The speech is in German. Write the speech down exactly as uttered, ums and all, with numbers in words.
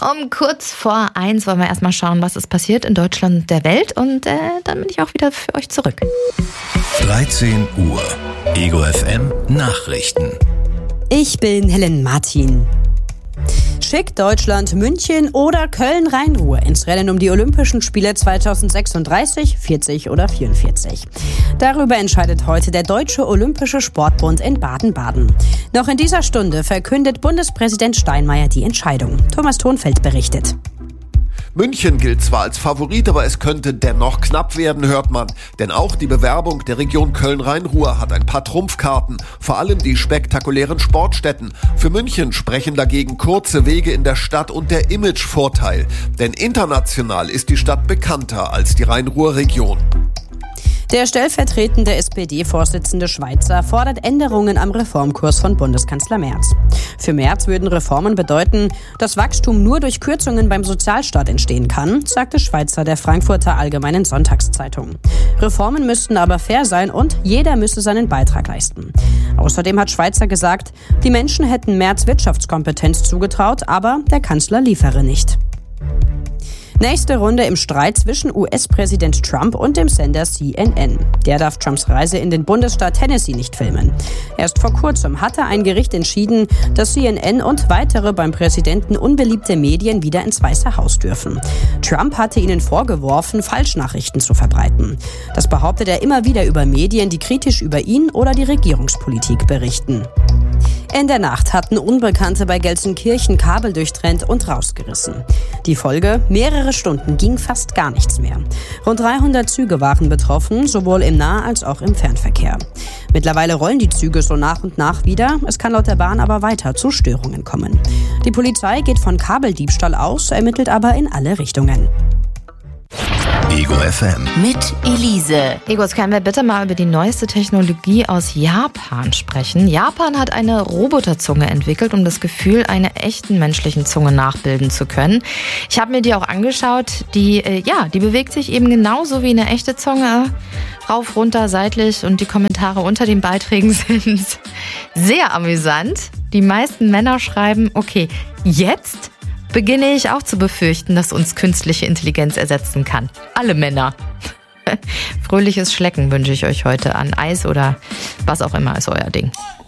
Um kurz vor eins wollen wir erstmal schauen, was ist passiert in Deutschland und der Welt. Und äh, dann bin ich auch wieder für euch zurück. dreizehn Uhr. Ego F M Nachrichten. Ich bin Helen Martin. Schickt Deutschland München oder Köln-Rhein-Ruhr ins Rennen um die Olympischen Spiele zweitausendsechsunddreißig, vierzig oder vierundvierzig? Darüber entscheidet heute der Deutsche Olympische Sportbund in Baden-Baden. Noch in dieser Stunde verkündet Bundespräsident Steinmeier die Entscheidung. Thomas Thonfeld berichtet. München gilt zwar als Favorit, aber es könnte dennoch knapp werden, hört man. Denn auch die Bewerbung der Region Köln-Rhein-Ruhr hat ein paar Trumpfkarten, vor allem die spektakulären Sportstätten. Für München sprechen dagegen kurze Wege in der Stadt und der Imagevorteil. Denn international ist die Stadt bekannter als die Rhein-Ruhr-Region. Der stellvertretende S P D-Vorsitzende Schweizer fordert Änderungen am Reformkurs von Bundeskanzler Merz. Für Merz würden Reformen bedeuten, dass Wachstum nur durch Kürzungen beim Sozialstaat entstehen kann, sagte Schweizer der Frankfurter Allgemeinen Sonntagszeitung. Reformen müssten aber fair sein und jeder müsse seinen Beitrag leisten. Außerdem hat Schweizer gesagt, die Menschen hätten Merz Wirtschaftskompetenz zugetraut, aber der Kanzler liefere nicht. Nächste Runde im Streit zwischen U S-Präsident Trump und dem Sender C N N. Der darf Trumps Reise in den Bundesstaat Tennessee nicht filmen. Erst vor kurzem hatte ein Gericht entschieden, dass C N N und weitere beim Präsidenten unbeliebte Medien wieder ins Weiße Haus dürfen. Trump hatte ihnen vorgeworfen, Falschnachrichten zu verbreiten. Das behauptet er immer wieder über Medien, die kritisch über ihn oder die Regierungspolitik berichten. In der Nacht hatten Unbekannte bei Gelsenkirchen Kabel durchtrennt und rausgerissen. Die Folge: mehrere Stunden ging fast gar nichts mehr. Rund dreihundert Züge waren betroffen, sowohl im Nah- als auch im Fernverkehr. Mittlerweile rollen die Züge so nach und nach wieder. Es kann laut der Bahn aber weiter zu Störungen kommen. Die Polizei geht von Kabeldiebstahl aus, ermittelt aber in alle Richtungen. Ego F M. Mit Elise. Egos, können wir bitte mal über die neueste Technologie aus Japan sprechen? Japan hat eine Roboterzunge entwickelt, um das Gefühl einer echten menschlichen Zunge nachbilden zu können. Ich habe mir die auch angeschaut. Die, äh, ja, die bewegt sich eben genauso wie eine echte Zunge. Rauf, runter, seitlich, und die Kommentare unter den Beiträgen sind sehr amüsant. Die meisten Männer schreiben, okay, jetzt beginne ich auch zu befürchten, dass uns künstliche Intelligenz ersetzen kann. Alle Männer. Fröhliches Schlecken wünsche ich euch heute an Eis oder was auch immer ist euer Ding.